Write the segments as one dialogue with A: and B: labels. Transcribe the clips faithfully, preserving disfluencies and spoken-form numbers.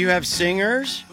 A: You have singers?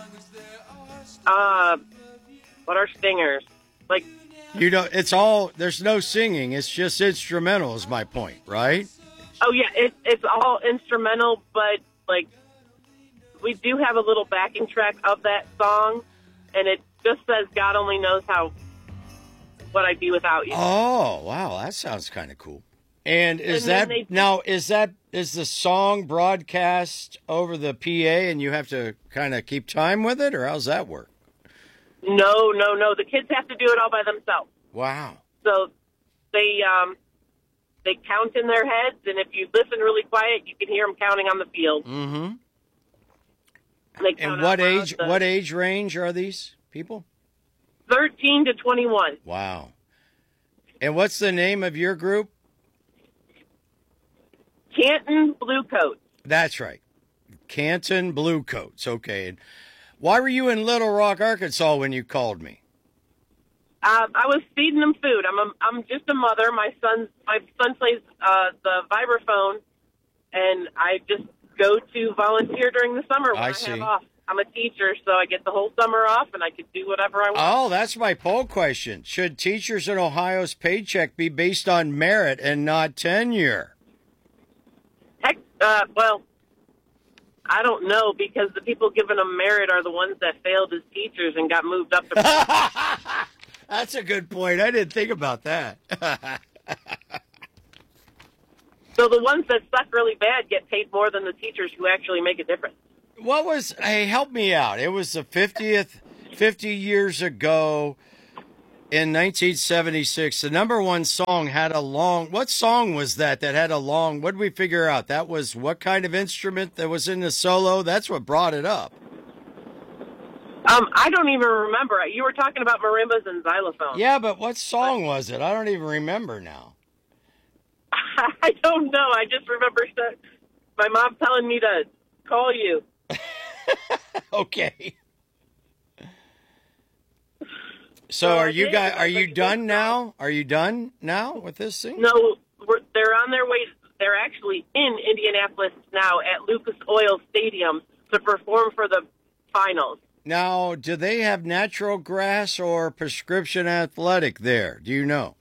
B: Uh, what are singers? Like,
A: You know, it's all, there's no singing. It's just instrumental is my point, right?
B: oh yeah, it, it's all instrumental, but like, we do have a little backing track of that song, and it just says God only knows how, what I'd be without you.
A: Oh, wow. That sounds kind of cool. And is
B: And then
A: that,
B: they-
A: now, is that, is the song broadcast over the P A and you have to kind of keep time with it, or how's that work?
B: No, no, no. The kids have to do it all by themselves.
A: Wow.
B: So they um, they count in their heads, and if you listen really quiet, you can hear them counting on the field.
A: Mm-hmm.
B: And, they count
A: And what
B: out loud.
A: age,
B: The
A: what age range are these people?
B: thirteen to twenty-one.
A: Wow. And what's the name of your group?
B: Canton Bluecoats.
A: That's right. Canton Bluecoats. Okay. And why were you in Little Rock, Arkansas when you called me?
B: Uh, I was feeding them food. I'm a, I'm just a mother. My son my son plays uh, the vibraphone, and I just go to volunteer during the summer when
A: I
B: I,
A: see.
B: have off. I'm a teacher, so I get the whole summer off, and I can do whatever I want.
A: Oh, that's my poll question. Should teachers in Ohio's paycheck be based on merit and not tenure?
B: Heck, uh, well, I don't know, because the people giving them merit are the ones that failed as teachers and got moved up to...
A: That's a good point. I didn't think about that.
B: So the ones that suck really bad get paid more than the teachers who actually make a difference.
A: What was, hey, help me out. It was the fiftieth, fifty years ago in nineteen seventy-six. The number one song had a long, what song was that that had a long, what did we figure out? That was what kind of instrument that was in the solo? That's what brought it up.
B: Um, I don't even remember. You were talking about marimbas and xylophones.
A: Yeah, but what song was it? I don't even remember now.
B: I don't know. I just remember so- my mom telling me to call you.
A: Okay. So are you guys, are you done now? Are you done now with this thing?
B: No, we're, they're on their way. They're actually in Indianapolis now at Lucas Oil Stadium to perform for the finals.
A: Now, do they have natural grass or prescription athletic there? Do you know?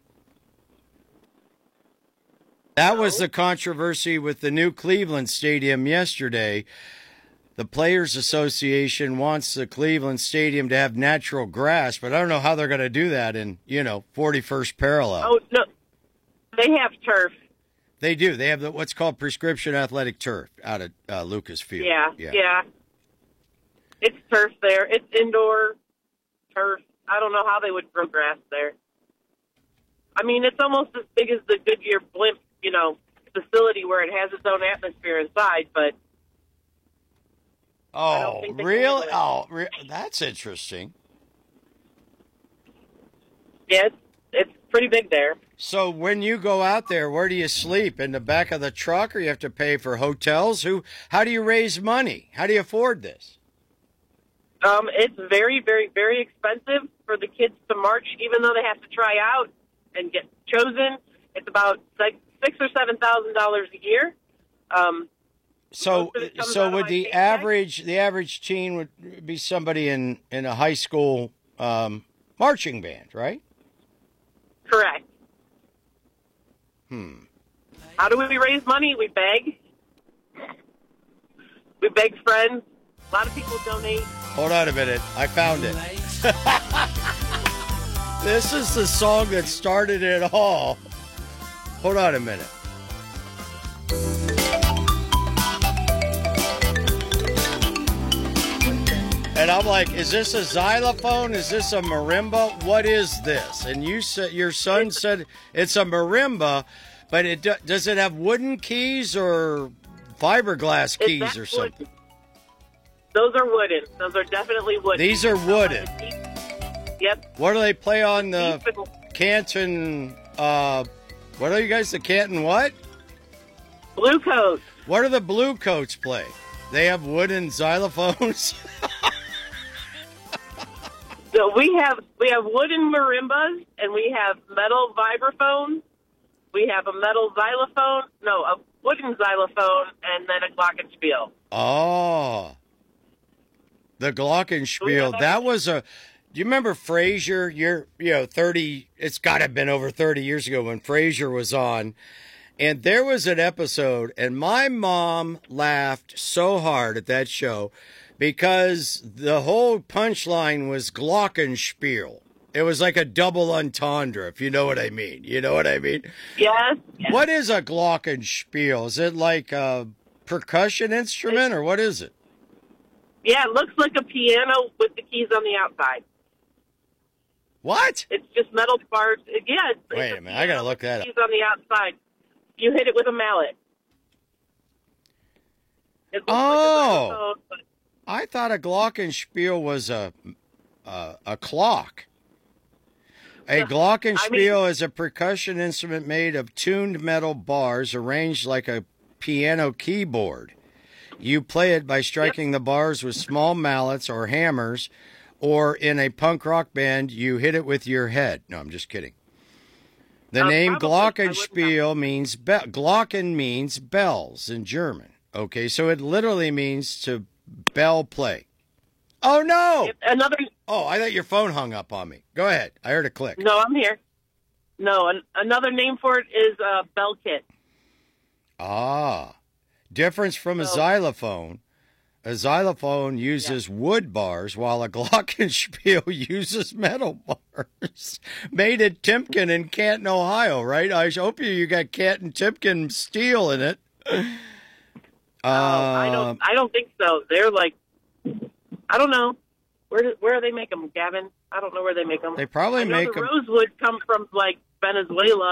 A: That was the controversy with the new Cleveland Stadium yesterday. The Players Association wants the Cleveland Stadium to have natural grass, but I don't know how they're going to do that in, you know, forty-first parallel.
B: Oh, no. They have turf.
A: They do. They have the, what's called prescription athletic turf out at uh, Lucas Field.
B: Yeah, yeah, yeah. It's turf there. It's indoor turf. I don't know how they would grow grass there. I mean, it's almost as big as the Goodyear Blimp, you know, facility where it has its own atmosphere inside, but
A: Oh,
B: think they can
A: really?
B: handle it.
A: Oh, re- that's interesting.
B: yeah, it's, it's pretty big there.
A: So when you go out there, where do you sleep? In the back of the truck, or you have to pay for hotels? Who? How do you raise money? How do you afford this?
B: Um, it's very, very, very expensive for the kids to march, even though they have to try out and get chosen. It's about six, six or seven thousand dollars a year. Um,
A: So,
B: Most of it comes
A: so
B: out of
A: would
B: my
A: the
B: paycheck.
A: average the average teen would be somebody in in a high school um, marching band, right?
B: correct.
A: Hmm.
B: How do we raise money? We beg. We beg friends. A lot of people donate.
A: Hold on a minute. I found it. This is the song that started it all. Hold on a minute. And I'm like, is this a xylophone? Is this a marimba? What is this? And you said your son said it's a marimba, but it do, does it have wooden keys or fiberglass
B: Is
A: keys
B: that
A: or
B: wood-
A: something?
B: Those are wooden. Those are definitely wooden.
A: These are wooden.
B: Yep.
A: What do they play on the
B: Deep and
A: Canton? Uh, what are you guys? The Canton what?
B: Blue coats.
A: What do the Blue Coats play? They have wooden xylophones.
B: So we have we have wooden marimbas and we have metal vibraphones. We have a metal xylophone, no, a wooden xylophone, and then a glockenspiel.
A: Oh, The Glockenspiel.
B: Oh, yeah,
A: that was a. Do you remember Frasier? You're, you know, thirty. It's got to have been over thirty years ago when Frasier was on. And there was an episode, and my mom laughed so hard at that show because the whole punchline was Glockenspiel. It was like a double entendre, if you know what I mean. You know what I mean?
B: Yes. yes.
A: What is a Glockenspiel? Is it like a percussion instrument, or what is it?
B: Yeah, it looks like a piano with the keys on the outside.
A: What?
B: It's just metal bars. Yeah. It's,
A: Wait
B: it's
A: a minute. I got to look that up.
B: keys on the outside. You hit it with a mallet. It looks
A: Oh.
B: like a but
A: I thought a Glockenspiel was a a, a clock. A Glockenspiel
B: I mean,
A: is a percussion instrument made of tuned metal bars arranged like a piano keyboard. You play it by striking yep. the bars with small mallets or hammers, or in a punk rock band, you hit it with your head. No, I'm just kidding. The
B: uh,
A: name
B: probably,
A: Glockenspiel means be- Glocken means bells in German. Okay, so it literally means to bell play. Oh no!
B: Another.
A: Oh, I thought your phone hung up on me. Go ahead. I heard a click.
B: No, I'm here. No, an, another name for it is uh, bell kit.
A: Ah. Difference from a
B: So-
A: xylophone. A xylophone uses wood bars, while a Glockenspiel uses metal bars. Made at Timken in Canton, Ohio, right? I hope you you got Canton Timken steel in it.
B: Oh, I don't. I don't think so. They're like, I don't know. Where do, where do they make them, Gavin? I don't know where they make them.
A: They probably
B: I know
A: make
B: the
A: 'em-
B: rosewood come from like Venezuela